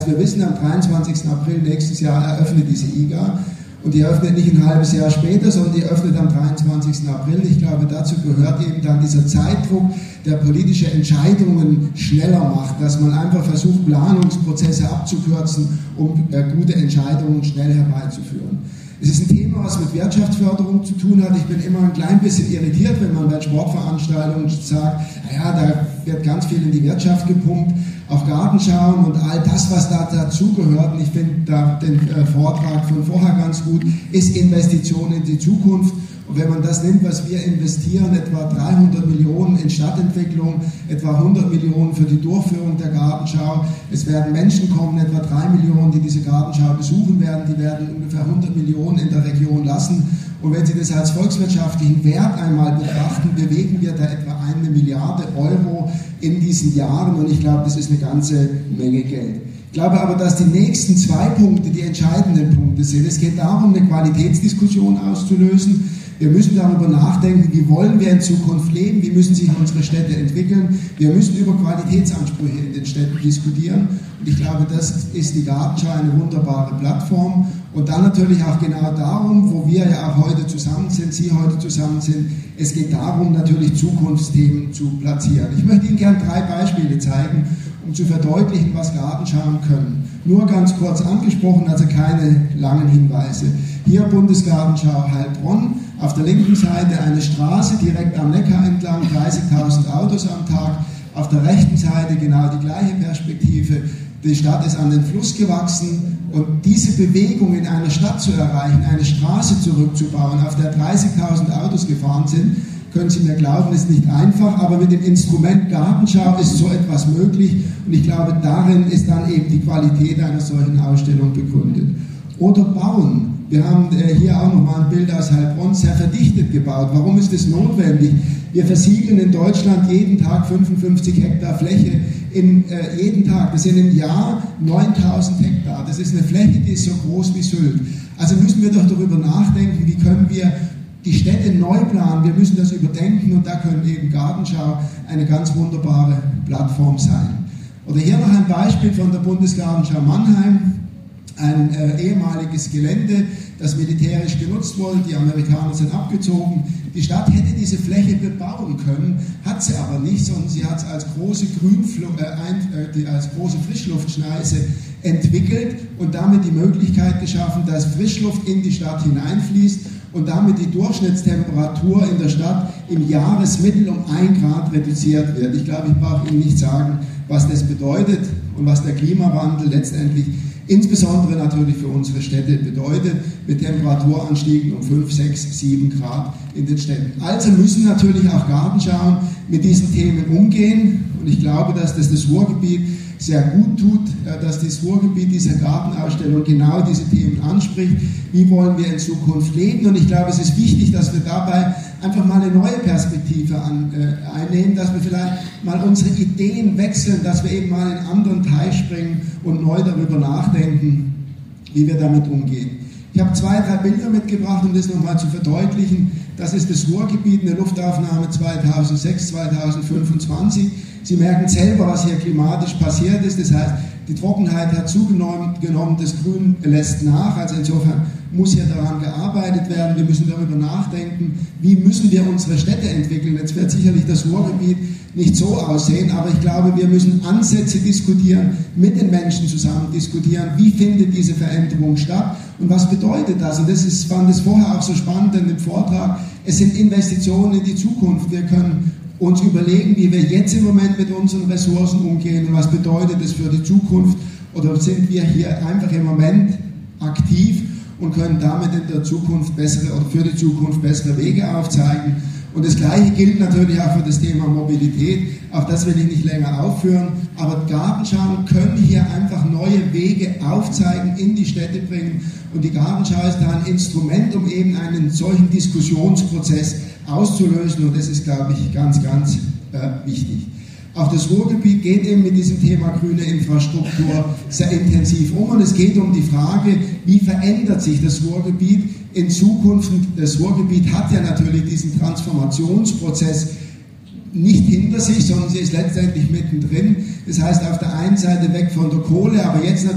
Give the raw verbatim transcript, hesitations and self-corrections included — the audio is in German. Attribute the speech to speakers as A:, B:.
A: Wir wissen, am dreiundzwanzigsten April nächstes Jahr eröffnet diese I G A. Und die eröffnet nicht ein halbes Jahr später, sondern die eröffnet am dreiundzwanzigsten April. Ich glaube, dazu gehört eben dann dieser Zeitdruck, der politische Entscheidungen schneller macht, dass man einfach versucht, Planungsprozesse abzukürzen, um äh, gute Entscheidungen schnell herbeizuführen. Es ist ein Thema, was mit Wirtschaftsförderung zu tun hat. Ich bin immer ein klein bisschen irritiert, wenn man bei Sportveranstaltungen sagt, naja, da wird ganz viel in die Wirtschaft gepumpt, auch Gartenschauen und all das, was da dazugehört. Und ich finde da den äh, Vortrag von vorher ganz gut, ist Investition in die Zukunft. Und wenn man das nimmt, was wir investieren, etwa dreihundert Millionen in Stadtentwicklung, etwa hundert Millionen für die Durchführung der Gartenschau, es werden Menschen kommen, etwa drei Millionen, die diese Gartenschau besuchen werden, die werden ungefähr hundert Millionen in der Region lassen. Und wenn Sie das als volkswirtschaftlichen Wert einmal betrachten, bewegen wir da etwa eine Milliarde Euro in diesen Jahren und ich glaube, das ist eine ganze Menge Geld. Ich glaube aber, dass die nächsten zwei Punkte die entscheidenden Punkte sind. Es geht darum, eine Qualitätsdiskussion auszulösen. Wir müssen darüber nachdenken, wie wollen wir in Zukunft leben, wie müssen sich unsere Städte entwickeln. Wir müssen über Qualitätsansprüche in den Städten diskutieren. Und ich glaube, das ist die Gartenschau eine wunderbare Plattform. Und dann natürlich auch genau darum, wo wir ja auch heute zusammen sind, Sie heute zusammen sind, es geht darum, natürlich Zukunftsthemen zu platzieren. Ich möchte Ihnen gerne drei Beispiele zeigen, um zu verdeutlichen, was Gartenschauen können. Nur ganz kurz angesprochen, also keine langen Hinweise. Hier Bundesgartenschau Heilbronn, auf der linken Seite eine Straße direkt am Neckar entlang, dreißigtausend Autos am Tag, auf der rechten Seite genau die gleiche Perspektive. Die Stadt ist an den Fluss gewachsen und diese Bewegung in einer Stadt zu erreichen, eine Straße zurückzubauen, auf der dreißigtausend Autos gefahren sind, können Sie mir glauben, ist nicht einfach, aber mit dem Instrument Gartenschau ist so etwas möglich und ich glaube, darin ist dann eben die Qualität einer solchen Ausstellung begründet. Oder Bauen. Wir haben hier auch nochmal ein Bild aus Heilbronn, sehr verdichtet gebaut. Warum ist das notwendig? Wir versiegeln in Deutschland jeden Tag fünfundfünfzig Hektar Fläche, in, äh, jeden Tag. Das sind im Jahr neuntausend Hektar. Das ist eine Fläche, die ist so groß wie Sylt. Also müssen wir doch darüber nachdenken, wie können wir die Städte neu planen. Wir müssen das überdenken und da können eben Gartenschau eine ganz wunderbare Plattform sein. Oder hier noch ein Beispiel von der Bundesgartenschau Mannheim. Ein äh, ehemaliges Gelände, das militärisch genutzt wurde, die Amerikaner sind abgezogen. Die Stadt hätte diese Fläche bebauen können, hat sie aber nicht, sondern sie hat es als große, Grünfl äh, ein, äh, als große Frischluftschneise entwickelt und damit die Möglichkeit geschaffen, dass Frischluft in die Stadt hineinfließt und damit die Durchschnittstemperatur in der Stadt im Jahresmittel um ein Grad reduziert wird. Ich glaube, ich brauche Ihnen nicht sagen, was das bedeutet und was der Klimawandel letztendlich insbesondere natürlich für unsere Städte bedeutet, mit Temperaturanstiegen um fünf, sechs, sieben Grad in den Städten. Also müssen natürlich auch Gartenschauen mit diesen Themen umgehen und ich glaube, dass das das Ruhrgebiet sehr gut tut, dass das Ruhrgebiet dieser Gartenausstellung genau diese Themen anspricht. Wie wollen wir in Zukunft leben? Und ich glaube, es ist wichtig, dass wir dabei einfach mal eine neue Perspektive an, äh, einnehmen, dass wir vielleicht mal unsere Ideen wechseln, dass wir eben mal in einen anderen Teil springen und neu darüber nachdenken, wie wir damit umgehen. Ich habe zwei, drei Bilder mitgebracht, um das nochmal zu verdeutlichen. Das ist das Ruhrgebiet, eine Luftaufnahme zweitausendsechs, zweitausendfünfundzwanzig. Sie merken selber, was hier klimatisch passiert ist. Das heißt, die Trockenheit hat zugenommen, das Grün lässt nach. Also insofern muss hier daran gearbeitet werden. Wir müssen darüber nachdenken, wie müssen wir unsere Städte entwickeln. Jetzt wird sicherlich das Ruhrgebiet nicht so aussehen, aber ich glaube, wir müssen Ansätze diskutieren, mit den Menschen zusammen diskutieren, wie findet diese Veränderung statt und was bedeutet das? Und das ist, fand es vorher auch so spannend in dem Vortrag. Es sind Investitionen in die Zukunft. Wir können uns überlegen, wie wir jetzt im Moment mit unseren Ressourcen umgehen und was bedeutet es für die Zukunft oder sind wir hier einfach im Moment aktiv und können damit in der Zukunft bessere oder für die Zukunft bessere Wege aufzeigen. Und das Gleiche gilt natürlich auch für das Thema Mobilität. Auch das will ich nicht länger aufführen. Aber Gartenschauen können hier einfach neue Wege aufzeigen, in die Städte bringen. Und die Gartenschau ist da ein Instrument, um eben einen solchen Diskussionsprozess auszulösen. Und das ist, glaube ich, ganz, ganz äh, wichtig. Auch das Ruhrgebiet geht eben mit diesem Thema grüne Infrastruktur sehr intensiv um. Und es geht um die Frage, wie verändert sich das Ruhrgebiet in Zukunft. Das Ruhrgebiet hat ja natürlich diesen Transformationsprozess nicht hinter sich, sondern sie ist letztendlich mittendrin. Das heißt, auf der einen Seite weg von der Kohle, aber jetzt natürlich